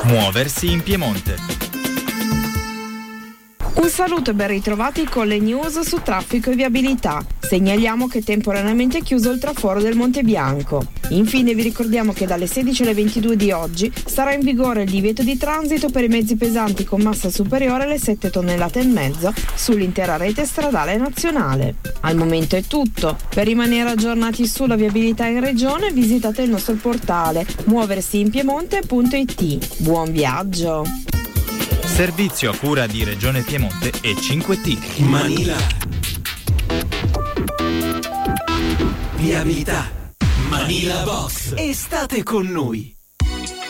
Muoversi in Piemonte. Un saluto e ben ritrovati con le news su traffico e viabilità. Segnaliamo che temporaneamente è chiuso il traforo del Monte Bianco. Infine vi ricordiamo che dalle 16 alle 22 di oggi sarà in vigore il divieto di transito per i mezzi pesanti con massa superiore alle 7 tonnellate e mezzo sull'intera rete stradale nazionale. Al momento è tutto. Per rimanere aggiornati sulla viabilità in regione visitate il nostro portale muoversiinpiemonte.it. Buon viaggio! Servizio a cura di Regione Piemonte e 5T. Manila. Viabilità. Manila Box. Estate con noi.